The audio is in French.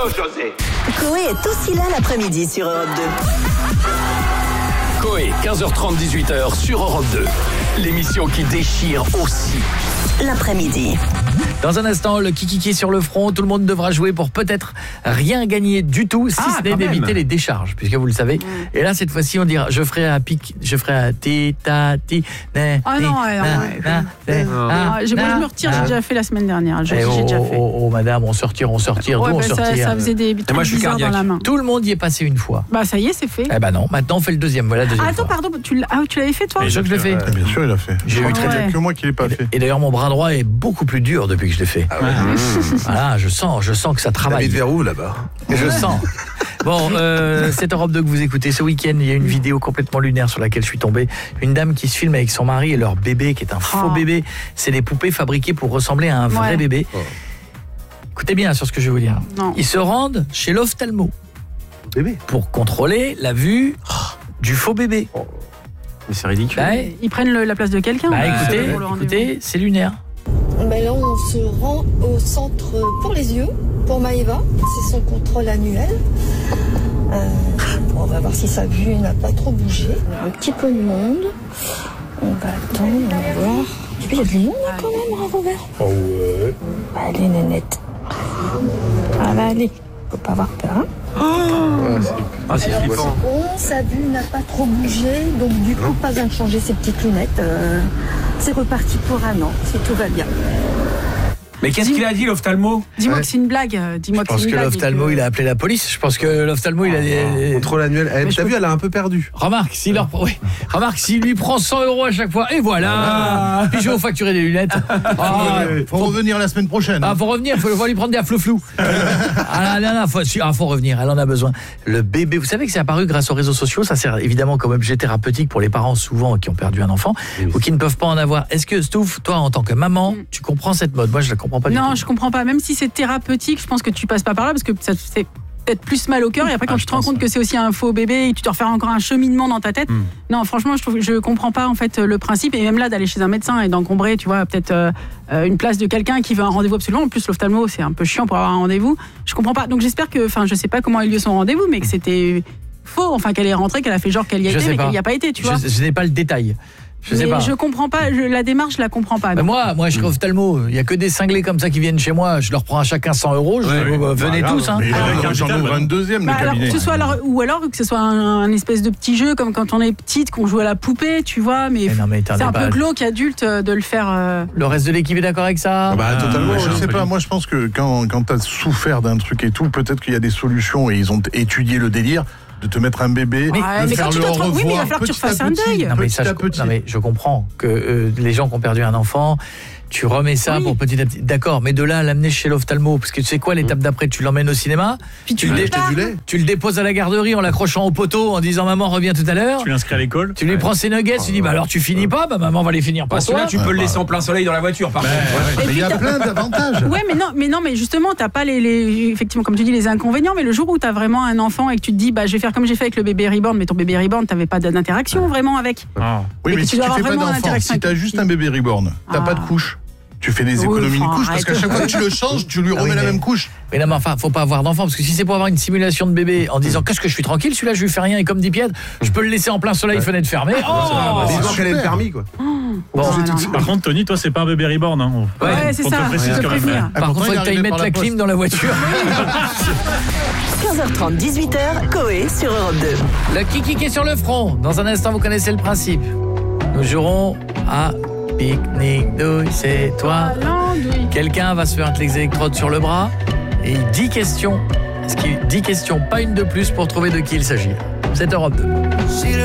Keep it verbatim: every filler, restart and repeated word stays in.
José. Coé est aussi là l'après-midi sur Europe deux. Coé, quinze heures trente, dix-huit heures sur Europe deux. L'émission qui déchire aussi l'après-midi. Dans un instant, le kikiki sur le front, tout le monde devra jouer pour peut-être rien gagner du tout, si ah, ce n'est d'éviter les décharges, puisque vous le savez. Mmh. Et là, cette fois-ci, on dira, je ferai un pic, je ferai un ti ta ti. Ah non, ouais, ouais. Moi, je me retire, j'ai déjà fait la semaine dernière. J'ai oh, déjà fait. Oh, oh, madame, on sortir, on sortir, ouais, nous, on bah, sortir. Ça, ça faisait des moi, je suis dans la main. Tout le monde y est passé une fois. Bah ça y est, c'est fait. Eh ben non, maintenant on fait le deuxième. Voilà, deuxième ah, attends, fois. pardon, tu l'as, ah, tu l'avais fait toi? Je l'ai fait. Ouais, bien sûr, il l'a fait. J'ai eu très ouais. que moi qui l'ai pas fait. Et d'ailleurs, mon bras droit est beaucoup plus dur depuis que je l'ai fait. Ah ouais. Mmh. Voilà, je sens, je sens que ça travaille. David vers où là-bas? Je sens. Bon, euh, c'est Europe deux que vous écoutez. Ce week-end, il y a une vidéo complètement lunaire sur laquelle je suis tombé. Une dame qui se filme avec son mari et leur bébé, qui est un faux oh. bébé. C'est des poupées fabriquées pour ressembler à un vrai ouais. bébé. Oh. Écoutez bien sur ce que je vais vous dire. Non. Ils se rendent chez l'ophtalmo bébé pour contrôler la vue oh. du faux bébé. Oh. Mais c'est ridicule. Bah, ils prennent le, la place de quelqu'un. Bah, écoutez, écoutez, c'est lunaire. Ben là, on se rend au centre pour les yeux, pour Maëva. C'est son contrôle annuel. Euh, on va voir si sa vue n'a pas trop bougé. Un petit peu de monde. On va attendre, on va voir. Il y a du monde là, quand même, bravo vert. Oh ouais. Allez, nénette. Ah bah allez, faut pas avoir peur. Hein. Oh ah, c'est flippant. Bon, sa vue n'a pas trop bougé, donc du coup, pas besoin de changer ses petites lunettes. Euh, c'est reparti pour un an, si tout va bien. Mais qu'est-ce qu'il a dit, l'ophtalmo? Dis-moi ouais. que c'est une blague. Dis-moi je pense que, que l'ophtalmo, que... il a appelé la police. Je pense que l'ophtalmo, oh, il a des... Contrôle annuel. Eh, t'as vu, elle a un peu perdu. Remarque, s'il leur... oui. Remarque, s'il lui prend cent euros à chaque fois, et voilà. Ah. Puis je vais vous facturer des lunettes. Ah, faut, faut revenir la semaine prochaine. Ah, faut revenir, faut, faut lui prendre des flou-flou. ah, non, non, faut, ah, faut revenir, elle en a besoin. Le bébé, vous savez que c'est apparu grâce aux réseaux sociaux. Ça sert évidemment comme objet thérapeutique pour les parents, souvent, qui ont perdu un enfant, oui. ou qui ne peuvent pas en avoir. Est-ce que, Stouff, toi, en tant que maman, mm. tu comprends cette mode? Moi, je la comprends pas du non, tout. Non, je comprends pas, même si c'est thérapeutique, je pense que tu passes pas par là parce que ça c'est peut-être plus mal au cœur et après quand ah, tu te rends compte que c'est aussi un faux bébé et que tu dois refaire encore un cheminement dans ta tête. Mm. Non, franchement, je trouve je comprends pas en fait le principe et même là d'aller chez un médecin et d'encombrer, tu vois, peut-être euh, une place de quelqu'un qui veut un rendez-vous absolument. En plus l'ophtalmo, c'est un peu chiant pour avoir un rendez-vous. Je comprends pas. Donc j'espère que enfin, je sais pas comment a eu lieu son rendez-vous mais que c'était faux, enfin qu'elle est rentrée, qu'elle a fait genre qu'elle y a je été mais qu'elle y a pas été, tu vois. Je, je n'ai pas le détail. Je sais mais pas. Je comprends pas, je, la démarche, je la comprends pas. Mais moi, moi, je serais ophtalmo. Il y a que des cinglés comme ça qui viennent chez moi. Je leur prends à chacun cent euros. Je ouais, bah, venez bah, tous. Hein. Mais ah, j'en ouvre un deuxième. Bah, le alors, cabinet. Que ce soit alors, ou alors que ce soit un, un espèce de petit jeu comme quand on est petite, qu'on joue à la poupée, tu vois. Mais, mais, non, mais c'est un pas... peu glauque adulte de le faire. Euh... Le reste de l'équipe est d'accord avec ça? ah, bah, Totalement. Ah, je sais pas. Moi, je pense que quand quand t'as souffert d'un truc et tout, peut-être qu'il y a des solutions et ils ont étudié le délire. De te mettre un bébé, mais, de mais faire le revoir, oui, mais il va falloir que tu refasses un deuil. Non mais, ça, je, non mais je comprends que euh, les gens qui ont perdu un enfant, tu remets ça oui. pour petit à petit. D'accord, mais de là à l'amener chez l'ophtalmo, parce que tu sais quoi, l'étape d'après, tu l'emmènes au cinéma, puis tu, tu, le dé... tu le déposes à la garderie en l'accrochant au poteau en disant maman reviens tout à l'heure. Tu l'inscris à l'école. Tu lui ouais. prends ses nuggets, oh, tu dis bah alors tu finis pas, bah maman va les finir pour toi. Là tu peux le laisser en plein soleil dans la voiture par contre. Mais il y a plein d'avantages. Ouais, mais non, mais non, mais justement t'as pas les, les effectivement comme tu dis les inconvénients, mais le jour où t'as vraiment un enfant et que tu te dis bah je vais faire comme j'ai fait avec le bébé Reborn, mais ton bébé Reborn t'avais pas d'interaction vraiment avec. Oui, mais si tu fais pas d'enfant, si t'as juste un bébé Reborn, t'as pas de couche. Tu fais des économies oui, de couche parce qu'à chaque fois que tu le changes, tu lui remets ah oui, la mais, même couche. Mais non, mais enfin, faut pas avoir d'enfant parce que si c'est pour avoir une simulation de bébé en disant qu'est-ce que je suis tranquille, celui-là je lui fais rien et comme dit Pied, je peux le laisser en plein soleil, ouais. fenêtre fermée. Oh, disons qu'elle a le permis quoi. Oh, bon, tout par contre, Tony, toi c'est pas un bébé Reborn. Hein. Ouais, ouais c'est ça. Je te préviens. Par contre, il faut que tu ailles mettre la clim dans la voiture. quinze heures trente, dix-huit heures, Coé sur Europe deux. Le kiki est sur le front. Dans un instant, vous connaissez le principe. Nous jouerons à pique-nique douille, c'est toi. Quelqu'un va se faire les électrodes sur le bras et il dit questions. Est-ce qu'il dit questions, pas une de plus pour trouver de qui il s'agit. C'est Europe deux.